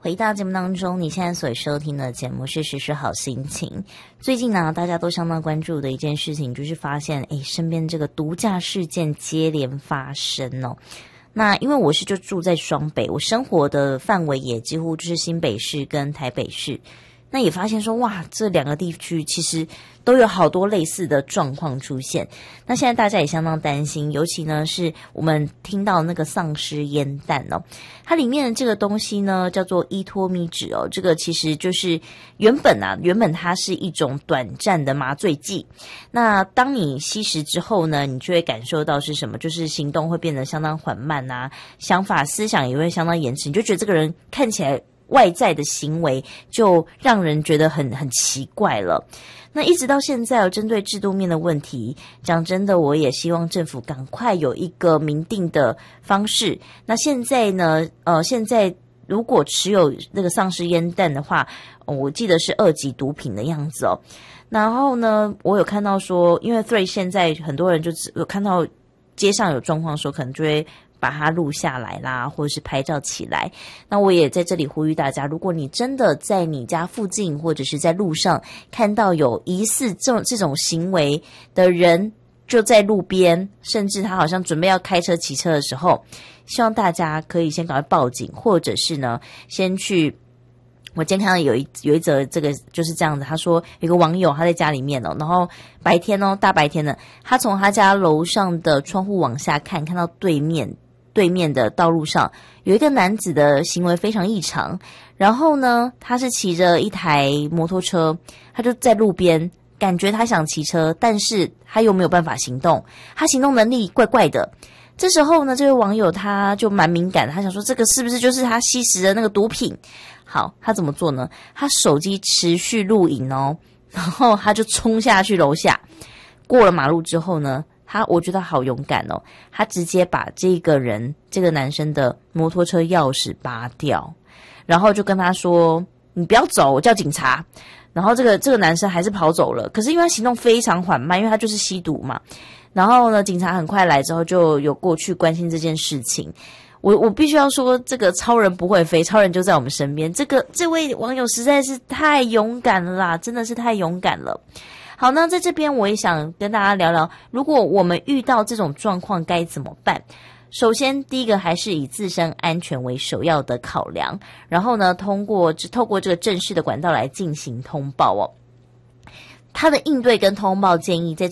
回到节目当中，你现在所收听的节目是时时好心情。最近呢，大家都相当关注的一件事情，就是发现身边这个毒驾事件接连发生哦。那因为我就住在双北，我生活的范围也几乎就是新北市跟台北市。那也发现说，哇，这两个地区其实都有好多类似的状况出现。那现在大家也相当担心，尤其呢是我们听到那个丧尸烟弹哦，它里面的这个东西呢叫做依托咪酯哦，这个其实就是原本它是一种短暂的麻醉剂。那当你吸食之后呢，你就会感受到是什么？就是行动会变得相当缓慢啊，想法思想也会相当延迟，你就觉得这个人看起来外在的行为就让人觉得很奇怪了。那一直到现在针对制度面的问题，讲真的，我也希望政府赶快有一个明定的方式。那现在呢，现在如果持有那个丧尸烟弹的话，我记得是2级毒品的样子哦。然后呢，我有看到说，因为 Threads 现在很多人就有看到街上有状况的时候，可能就会把它录下来啦，或者是拍照起来。那我也在这里呼吁大家，如果你真的在你家附近或者是在路上看到有疑似这种行为的人，就在路边，甚至他好像准备要开车骑车的时候，希望大家可以先赶快报警，或者是呢先去。我今天看到有一则这个就是这样子，他说有个网友他在家里面然后白天大白天的，他从他家楼上的窗户往下看到对面的道路上有一个男子的行为非常异常，然后呢他是骑着一台摩托车，他就在路边，感觉他想骑车，但是他又没有办法行动，他行动能力怪怪的。这时候呢，这位网友他就蛮敏感的，他想说这个是不是就是他吸食的那个毒品。好，他怎么做呢？他手机持续录影哦，然后他就冲下去楼下，过了马路之后呢，我觉得好勇敢哦，他直接把这个男生的摩托车钥匙拔掉，然后就跟他说你不要走，我叫警察。然后这个男生还是跑走了，可是因为他行动非常缓慢，因为他就是吸毒嘛。然后呢，警察很快来之后就有过去关心这件事情。我必须要说，这个超人不会飞，超人就在我们身边。这位网友实在是太勇敢了啦，真的是太勇敢了。好，那在这边我也想跟大家聊聊，如果我们遇到这种状况该怎么办。首先第一个还是以自身安全为首要的考量，然后呢透过这个正式的管道来进行通报哦。他的应对跟通报建议在